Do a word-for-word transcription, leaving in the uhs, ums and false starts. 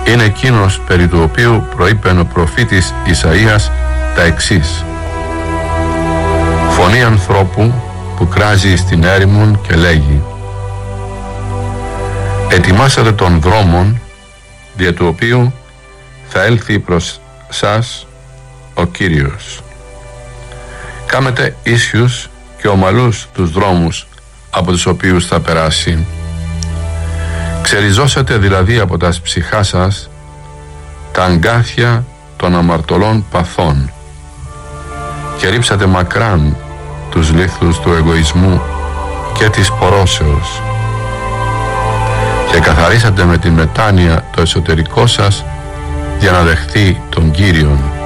είναι εκείνος περί του οποίου προείπεν ο προφήτης Ισαΐας τα εξής: φωνή ανθρώπου που κράζει στην έρημον και λέγει, ετοιμάσατε τον δρόμον δια του οποίου θα έλθει προς σας ο Κύριος. Κάμετε ίσιους και ομαλούς τους δρόμους από τους οποίους θα περάσει. Ξεριζώσατε δηλαδή από τα ψυχά σας τα αγκάθια των αμαρτωλών παθών και ρίψατε μακράν τους λίθους του εγωισμού και της πορώσεως και καθαρίσατε με τη μετάνοια το εσωτερικό σας για να δεχθεί τον Κύριον.